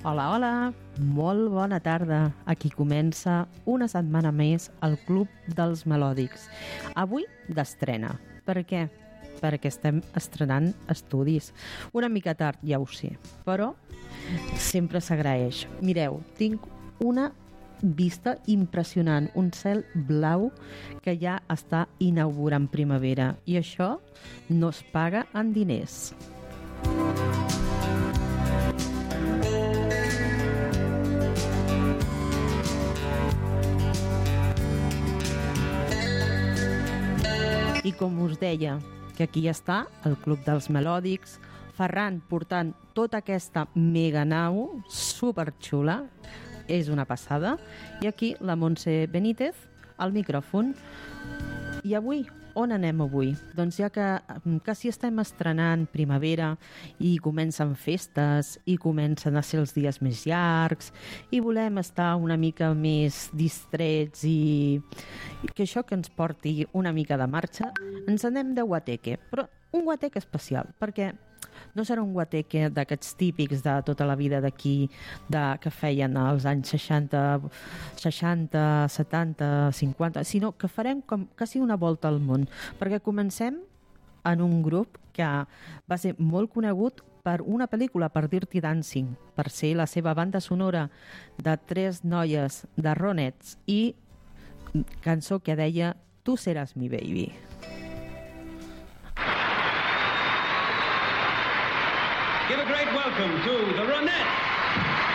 Hola, hola, molt bona tarda. Aquí comença una setmana més el Club dels Melòdics. Avui d'estrena. Per què? Perquè estem estrenant estudis. Una mica tard, ja ho sé, però sempre s'agraeix. Mireu, tinc una vista impressionant, un cel blau que ja està inaugurant primavera i això no es paga en diners. I com us deia, que aquí està el Club dels Melòdics, Ferran portant tota aquesta mega nau superxula, és una passada, i aquí la Montse Benítez, al micròfon. I avui, on anem avui? Doncs ja que quasi estem estrenant primavera i comencen festes i comencen a ser els dies més llargs i volem estar una mica més distrets i que això que ens porti una mica de marxa, ens anem de guateque, però un guateque especial, perquè no serà un guateque d'aquests típics de tota la vida d'aquí, que feien als anys 60, 70, 50, sinó que farem com quasi una volta al món, perquè comencem en un grup que va ser molt conegut per una pel·lícula, per Dirty Dancing, per ser la seva banda sonora de 3 noies de Ronettes i cançó que deia Tu seràs mi baby. Give a great welcome to the Ronettes.